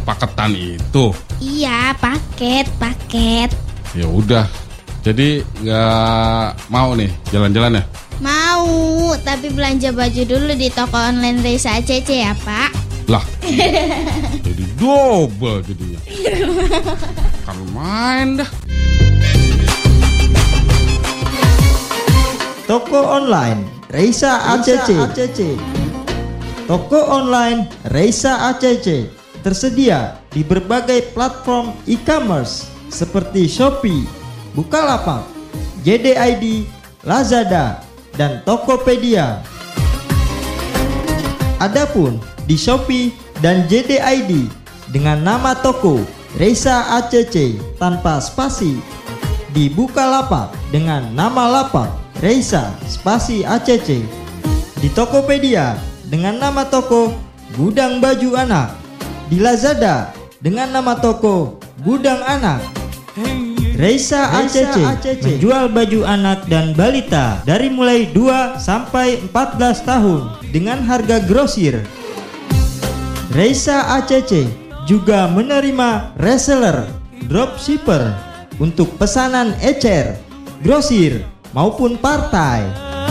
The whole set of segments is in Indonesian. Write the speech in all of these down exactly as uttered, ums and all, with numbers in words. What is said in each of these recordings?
paketan itu? Iya, paket, paket. Ya udah. Jadi nggak mau nih jalan-jalan ya? Mau, tapi belanja baju dulu di toko online Reisa A C C ya, Pak. Lah, jadi double jadinya. Kan main dah. Toko online Reisa A C C. Toko online Reisa A C C tersedia di berbagai platform e-commerce seperti Shopee, Bukalapak, J D I D, Lazada, dan Tokopedia. Adapun di Shopee dan J D I D dengan nama toko Reisa A C C tanpa spasi, di Bukalapak dengan nama lapak Reisa spasi A C C, di Tokopedia dengan nama toko Gudang Baju Anak, di Lazada dengan nama toko Gudang Anak. Reisa A C C menjual baju anak dan balita dari mulai dua sampai empat belas tahun dengan harga grosir. Reisa A C C juga menerima reseller, dropshipper untuk pesanan ecer, grosir maupun partai.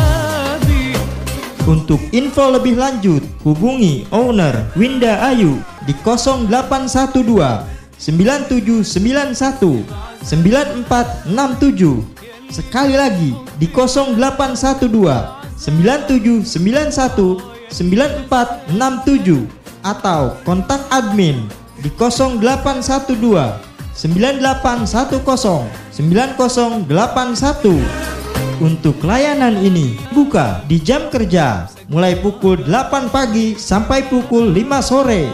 Untuk info lebih lanjut, hubungi owner Winda Ayu di nol delapan satu dua sembilan tujuh sembilan satu sembilan empat enam tujuh. Sekali lagi di nol delapan satu dua sembilan tujuh sembilan satu sembilan empat enam tujuh atau kontak admin di nol delapan satu dua sembilan delapan satu nol sembilan nol delapan satu. Untuk layanan ini buka di jam kerja mulai pukul delapan pagi sampai pukul lima sore.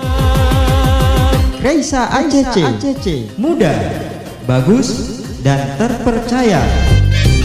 Reisa A C C, mudah, bagus, dan terpercaya.